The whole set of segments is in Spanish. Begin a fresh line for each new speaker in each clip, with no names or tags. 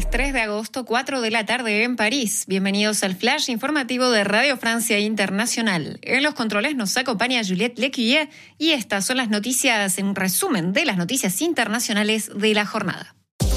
Jueves 3 de agosto, 4 de la tarde en París. Bienvenidos al flash informativo de Radio Francia Internacional. En los controles nos acompaña Juliette Lecuyer y estas son las noticias, en un resumen de las noticias internacionales de la jornada.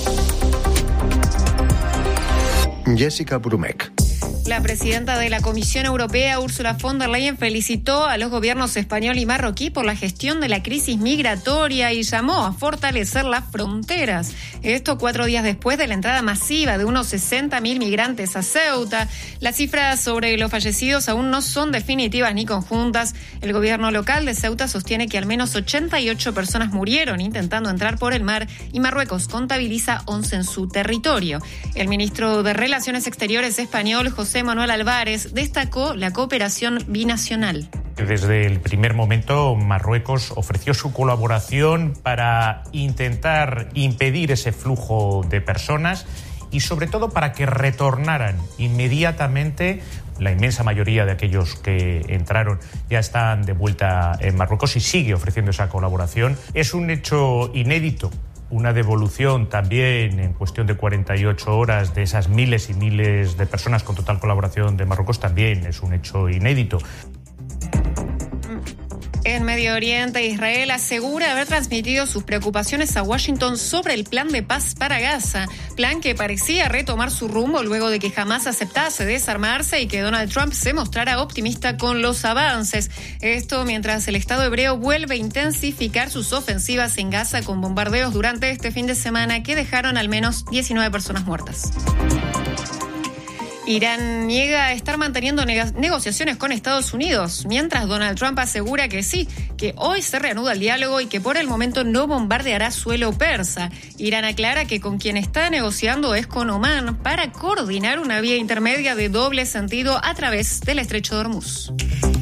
Jessica Brumeck.
La presidenta de la Comisión Europea, Ursula von der Leyen, felicitó a los gobiernos español y marroquí por la gestión de la crisis migratoria y llamó a fortalecer las fronteras. Esto 4 días después de la entrada masiva de unos 60.000 migrantes a Ceuta. Las cifras sobre los fallecidos aún no son definitivas ni conjuntas. El gobierno local de Ceuta sostiene que al menos 88 personas murieron intentando entrar por el mar y Marruecos contabiliza 11 en su territorio. El ministro de Relaciones Exteriores español, José Manuel Álvarez, destacó la cooperación binacional.
Desde el primer momento, Marruecos ofreció su colaboración para intentar impedir ese flujo de personas y sobre todo para que retornaran inmediatamente. La inmensa mayoría de aquellos que entraron ya están de vuelta en Marruecos y sigue ofreciendo esa colaboración. Es un hecho inédito. Una devolución también en cuestión de 48 horas de esas miles y miles de personas con total colaboración de Marruecos también es un hecho inédito.
En Medio Oriente, Israel asegura haber transmitido sus preocupaciones a Washington sobre el plan de paz para Gaza, plan que parecía retomar su rumbo luego de que Hamás aceptase desarmarse y que Donald Trump se mostrara optimista con los avances. Esto mientras el Estado hebreo vuelve a intensificar sus ofensivas en Gaza con bombardeos durante este fin de semana que dejaron al menos 19 personas muertas. Irán niega estar manteniendo negociaciones con Estados Unidos, mientras Donald Trump asegura que sí, que hoy se reanuda el diálogo y que por el momento no bombardeará suelo persa. Irán aclara que con quien está negociando es con Omán para coordinar una vía intermedia de doble sentido a través del estrecho de Hormuz.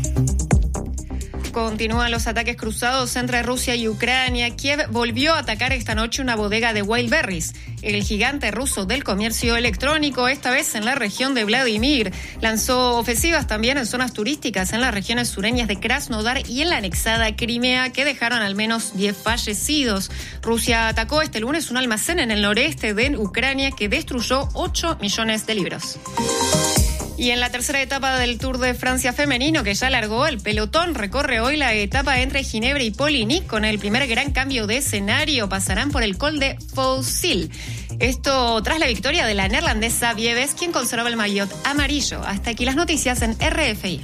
Continúan los ataques cruzados entre Rusia y Ucrania. Kiev volvió a atacar esta noche una bodega de Wildberries, el gigante ruso del comercio electrónico, esta vez en la región de Vladimir. Lanzó ofensivas también en zonas turísticas en las regiones sureñas de Krasnodar y en la anexada Crimea, que dejaron al menos 10 fallecidos. Rusia atacó este lunes un almacén en el noreste de Ucrania que destruyó 8 millones de libros. Y en la tercera etapa del Tour de Francia femenino, que ya largó, el pelotón recorre hoy la etapa entre Ginebra y Poligny con el primer gran cambio de escenario. Pasarán por el Col de Faucil. Esto tras la victoria de la neerlandesa Vieves, quien conserva el maillot amarillo. Hasta aquí las noticias en RFI.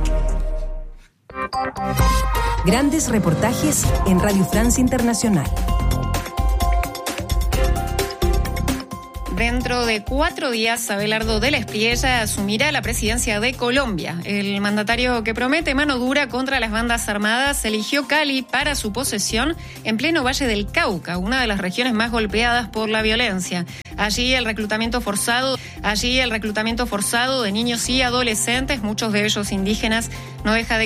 Grandes reportajes en Radio Francia Internacional.
Dentro de 4 días, Abelardo del Espriella asumirá la presidencia de Colombia. El mandatario que promete mano dura contra las bandas armadas eligió Cali para su posesión en pleno Valle del Cauca, una de las regiones más golpeadas por la violencia. Allí el reclutamiento forzado de niños y adolescentes, muchos de ellos indígenas, no deja de